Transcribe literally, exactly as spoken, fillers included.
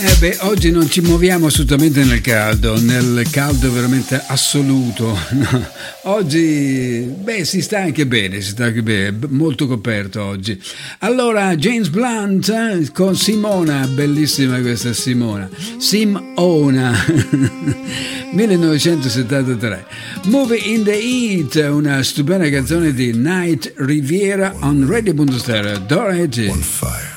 Eh beh, oggi non ci muoviamo assolutamente nel caldo, nel caldo veramente assoluto. No. Oggi, beh, si sta anche bene, si sta anche bene, molto coperto oggi. Allora, James Blunt eh, con Simona, bellissima questa Simona, Simona, millenovecentosettantatré. Movie in the Heat, una stupenda canzone di Night Riviera on Radio Punto Stereo. Dora e G.